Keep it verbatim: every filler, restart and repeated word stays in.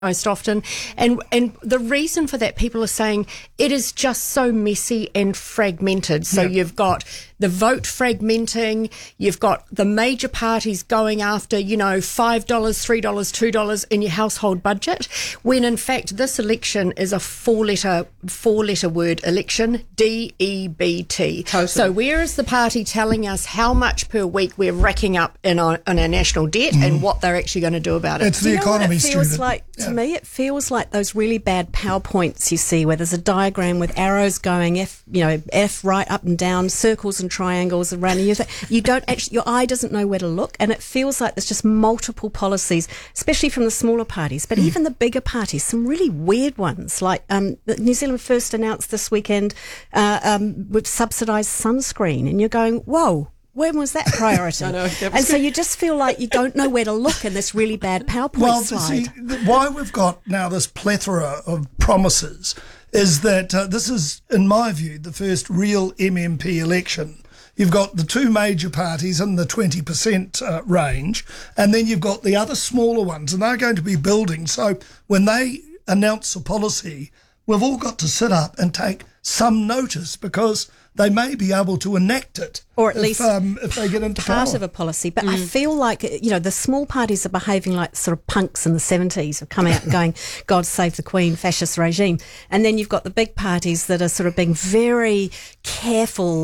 most often. And and the reason for that, people are saying it is just so messy and fragmented. So yeah. You've got the vote fragmenting, you've got the major parties going after, you know, five dollars, three dollars, two dollars in your household budget, when in fact this election is a four-letter four-letter word election, D E B T. Totally. So where is the party telling us how much per week we're racking up in our, in our national debt mm. and what they're actually going to do about it? It's the you know economy what it feels student. like yeah. to me? It feels like those really bad PowerPoints you see where there's a diagram with arrows going F, you know, F right, up and down, circles and triangles around you. You don't actually, your eye doesn't know where to look, and it feels like there's just multiple policies, especially from the smaller parties, but mm. even the bigger parties, some really weird ones. Like um, New Zealand First announced this weekend uh, um, with subsidised sunscreen, and you're going, whoa. When was that priority? I know, that and so you just feel like you don't know where to look in this really bad PowerPoint well, slide. See, why we've got now this plethora of promises is that uh, this is, in my view, the first real M M P election. You've got the two major parties in the twenty percent uh, range, and then you've got the other smaller ones, and they're going to be building. So when they announce a policy, we've all got to sit up and take some notice, because they may be able to enact it, or at if, least um, if they get into part power. of a policy. But mm. I feel like, you know, the small parties are behaving like sort of punks in the seventies, who come out and going, God save the Queen, fascist regime. And then you've got the big parties that are sort of being very careful